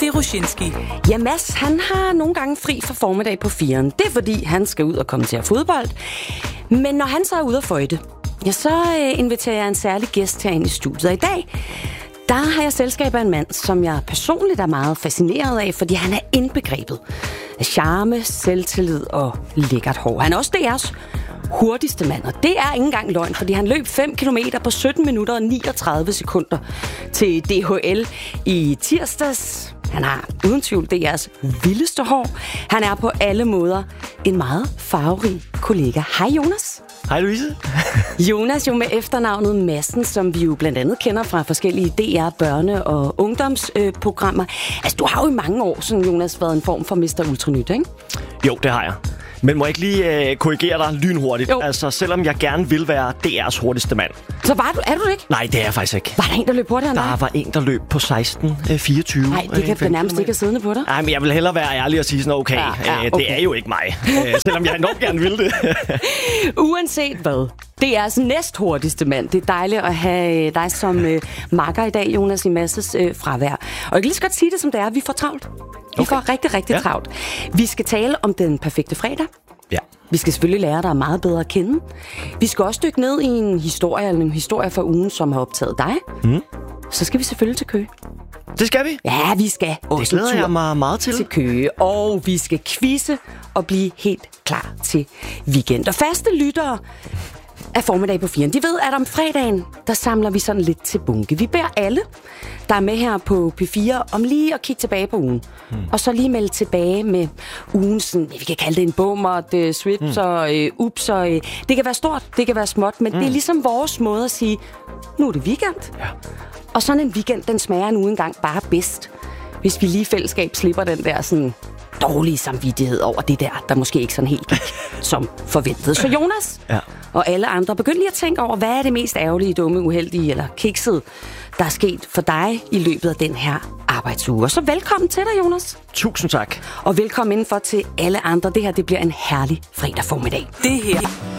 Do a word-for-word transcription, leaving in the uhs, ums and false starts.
det er Rusinski. Ja, Mads, han har nogle gange fri for formiddag på firen. Det er fordi, han skal ud og kommentere fodbold. Men når han så er ude at føjte, ja, så øh, inviterer jeg en særlig gæst herind i studiet. Og i dag, der har jeg selskab af en mand, som jeg personligt er meget fascineret af, fordi han er indbegrebet af charme, selvtillid og lækkert hår. Han er også D R's hurtigste mand, og det er ikke engang løgn, fordi han løb fem kilometer på sytten minutter og niogtredive sekunder til D H L i tirsdags. Han har uden tvivl D R's vildeste hår. Han er på alle måder en meget farverig kollega. Hej Jonas. Hej Louise. Jonas jo med efternavnet Madsen, som vi jo blandt andet kender fra forskellige D R børne- og ungdomsprogrammer. Øh, altså du har jo i mange år, sådan Jonas, været en form for mister Ultranyt, ikke? Jo, det har jeg. Men må jeg ikke lige øh, korrigere dig lynhurtigt? Jo. Altså, selvom jeg gerne vil være D R's hurtigste mand. Så var du, er du det ikke? Nej, det er jeg faktisk ikke. Var der en, der løb hurtigere end dig? Der var en, der løb på seksten fireogtyve. Nej, det kan øh, nærmest ikke have siddende på dig. Nej, men jeg vil hellere være ærlig og sige sådan, okay, ja, ja, okay. Øh, det er jo ikke mig. øh, selvom jeg nok gerne vil det. Uanset hvad, det er altså næst hurtigste mand. Det er dejligt at have dig som øh, makker i dag, Jonas, i Masses øh, fravær. Og jeg kan lige så godt sige det, som det er. Vi får travlt. Vi okay. får rigtig, rigtig ja. travlt. Vi skal tale om den perfekte fredag. Ja. Vi skal selvfølgelig lære dig meget bedre at kende. Vi skal også dykke ned i en historie, eller en historie fra ugen, som har optaget dig. Mm. Så skal vi selvfølgelig til Køge. Det skal vi? Ja, vi skal. Det glæder jeg mig meget til. Til Køge. Og vi skal quizze og blive helt klar til weekend. Og faste lyttere af formiddag på firen, de ved, at om fredagen, der samler vi sådan lidt til bunke. Vi beder alle, der er med her på P fire, om lige at kigge tilbage på ugen. Hmm. Og så lige melde tilbage med ugen, sådan, vi kan kalde det en bummer, det swips hmm. og øh, ups. Og, øh, det kan være stort, det kan være småt, men hmm. det er ligesom vores måde at sige, nu er det weekend. Ja. Og sådan en weekend, den smager nu engang bare bedst, hvis vi lige i fællesskab slipper den der sådan dårlige samvittighed over det der, der måske ikke sådan helt gik som forventet. Så Jonas ja. og alle andre, begynd lige at tænke over, hvad er det mest ærgerlige, dumme, uheldige eller kiksede, der er sket for dig i løbet af den her arbejdsuge. Og så velkommen til dig, Jonas. Tusind tak. Og velkommen indenfor til alle andre. Det her, det bliver en herlig fredag formiddag. Det her